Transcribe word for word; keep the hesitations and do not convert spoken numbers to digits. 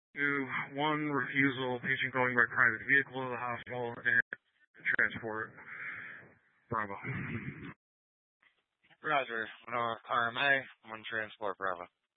Two, one refusal, patient going by private vehicle to the hospital, and transport. Bravo. Roger. One R M A, one transport Bravo.